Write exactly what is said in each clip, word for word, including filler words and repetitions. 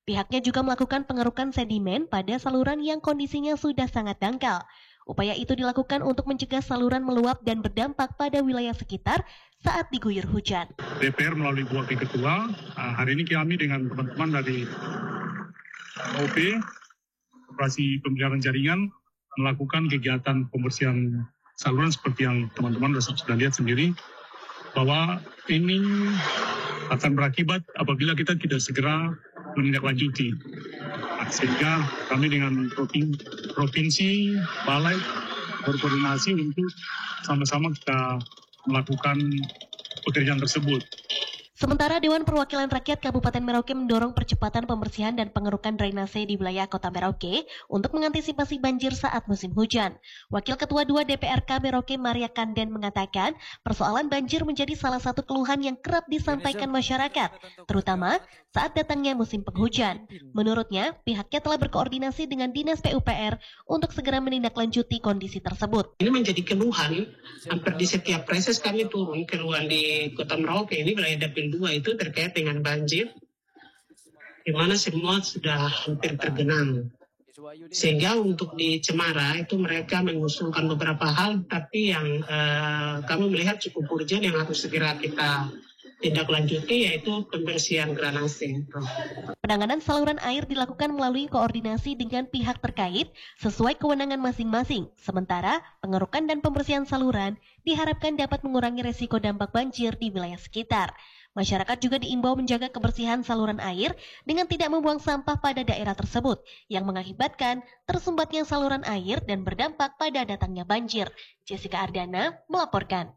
Pihaknya juga melakukan pengerukan sedimen pada saluran yang kondisinya sudah sangat dangkal. Upaya itu dilakukan untuk mencegah saluran meluap dan berdampak pada wilayah sekitar saat diguyur hujan. D P R melalui Bu Wakil Ketua, hari ini kami dengan teman-teman dari O P, Operasi Pemeliharaan Jaringan, melakukan kegiatan pembersihan saluran seperti yang teman-teman sudah lihat sendiri, bahwa ini akan berakibat apabila kita tidak segera menindaklanjuti. Sehingga kami dengan provinsi, balai berkoordinasi untuk sama-sama kita melakukan pekerjaan tersebut. Sementara Dewan Perwakilan Rakyat Kabupaten Merauke mendorong percepatan pembersihan dan pengerukan drainase di wilayah Kota Merauke untuk mengantisipasi banjir saat musim hujan. Wakil Ketua dua D P R K Merauke Maria Kanden mengatakan persoalan banjir menjadi salah satu keluhan yang kerap disampaikan masyarakat, terutama saat datangnya musim penghujan. Menurutnya, pihaknya telah berkoordinasi dengan Dinas P U P R untuk segera menindaklanjuti kondisi tersebut. Ini menjadi keluhan, hampir di setiap proses kami turun keluhan di Kota Merauke ini wilayah Dapil dua itu terkait dengan banjir, di mana semua sudah hampir tergenang. Sehingga untuk di Cemara itu mereka mengusulkan beberapa hal, tapi yang uh, kami melihat cukup urgent yang harus segera kita tindak lanjuti, yaitu pembersihan drainase. Penanganan saluran air dilakukan melalui koordinasi dengan pihak terkait sesuai kewenangan masing-masing. Sementara pengerukan dan pembersihan saluran diharapkan dapat mengurangi resiko dampak banjir di wilayah sekitar. Masyarakat juga diimbau menjaga kebersihan saluran air dengan tidak membuang sampah pada daerah tersebut yang mengakibatkan tersumbatnya saluran air dan berdampak pada datangnya banjir. Jessica Ardana melaporkan.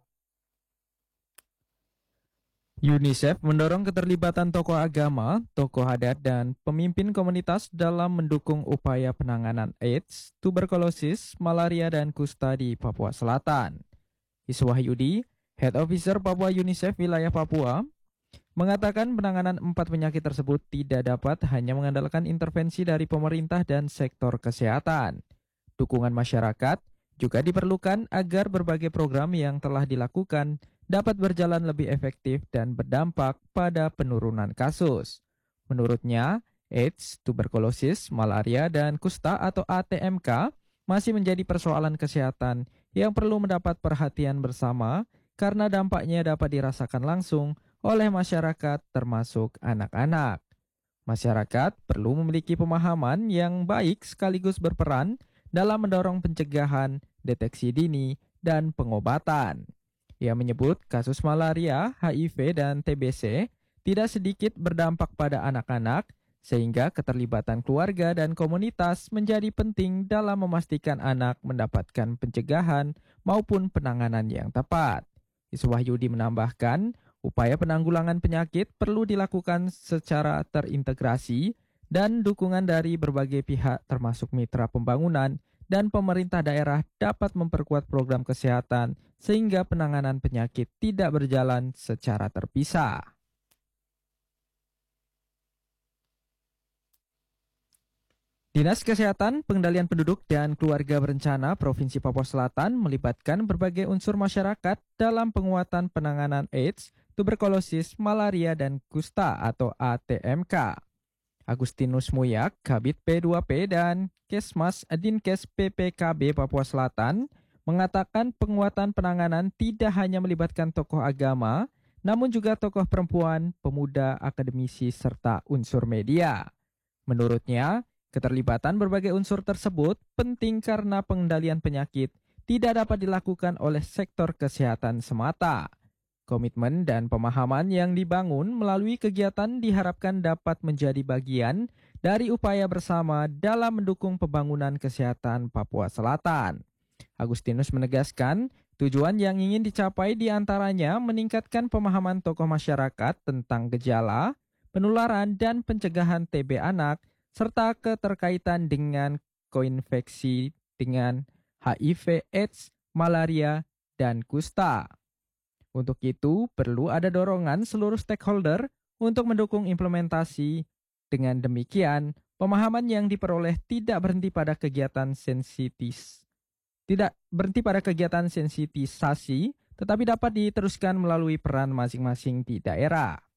UNICEF mendorong keterlibatan tokoh agama, tokoh adat, dan pemimpin komunitas dalam mendukung upaya penanganan AIDS, tuberkulosis, malaria, dan kusta di Papua Selatan. Iswahyudi, Head Officer Papua UNICEF wilayah Papua, mengatakan penanganan empat penyakit tersebut tidak dapat hanya mengandalkan intervensi dari pemerintah dan sektor kesehatan. Dukungan masyarakat juga diperlukan agar berbagai program yang telah dilakukan dapat berjalan lebih efektif dan berdampak pada penurunan kasus. Menurutnya, AIDS, tuberkulosis, malaria, dan kusta atau A T M K masih menjadi persoalan kesehatan yang perlu mendapat perhatian bersama karena dampaknya dapat dirasakan langsung oleh masyarakat termasuk anak-anak. Masyarakat perlu memiliki pemahaman yang baik sekaligus berperan dalam mendorong pencegahan, deteksi dini, dan pengobatan. Ia menyebut kasus malaria, H I V, dan T B C tidak sedikit berdampak pada anak-anak, sehingga keterlibatan keluarga dan komunitas menjadi penting dalam memastikan anak mendapatkan pencegahan maupun penanganan yang tepat. Iswahyudi menambahkan, upaya penanggulangan penyakit perlu dilakukan secara terintegrasi dan dukungan dari berbagai pihak termasuk mitra pembangunan dan pemerintah daerah dapat memperkuat program kesehatan sehingga penanganan penyakit tidak berjalan secara terpisah. Dinas Kesehatan, Pengendalian Penduduk, dan Keluarga Berencana Provinsi Papua Selatan melibatkan berbagai unsur masyarakat dalam penguatan penanganan AIDS, tuberkulosis, malaria, dan kusta atau A T M K. Agustinus Muyak, Kabid P dua P dan Kesmas Dinkes P P K B Papua Selatan mengatakan penguatan penanganan tidak hanya melibatkan tokoh agama, namun juga tokoh perempuan, pemuda, akademisi, serta unsur media. Menurutnya, keterlibatan berbagai unsur tersebut penting karena pengendalian penyakit tidak dapat dilakukan oleh sektor kesehatan semata. Komitmen dan pemahaman yang dibangun melalui kegiatan diharapkan dapat menjadi bagian dari upaya bersama dalam mendukung pembangunan kesehatan Papua Selatan. Agustinus menegaskan, tujuan yang ingin dicapai diantaranya meningkatkan pemahaman tokoh masyarakat tentang gejala, penularan, dan pencegahan T B anak, serta keterkaitan dengan koinfeksi dengan H I V, AIDS, malaria, dan kusta. Untuk itu, perlu ada dorongan seluruh stakeholder untuk mendukung implementasi. Dengan demikian, pemahaman yang diperoleh tidak berhenti pada kegiatan sensitis, tidak berhenti pada kegiatan sensitisasi, tetapi dapat diteruskan melalui peran masing-masing di daerah.